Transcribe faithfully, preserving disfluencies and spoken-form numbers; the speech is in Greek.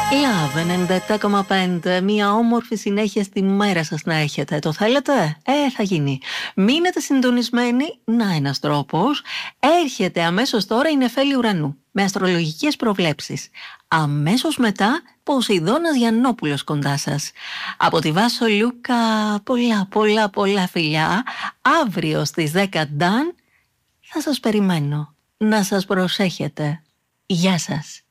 Love ενενήντα επτά κόμμα πέντε. Μια όμορφη συνέχεια στη μέρα σας να έχετε. Το θέλετε? Ε, θα γίνει. Μείνετε συντονισμένοι. Να, ένας τρόπος. Έρχεται αμέσως τώρα η νεφέλη ουρανού με αστρολογικές προβλέψεις. Αμέσως μετά Ποσειδώνας Γιαννόπουλος κοντά σας. Από τη Βάσο Λούκα πολλά πολλά πολλά φιλιά. Αύριο στις δέκα Νταν θα σας περιμένω. Να σας προσέχετε. Γεια σας.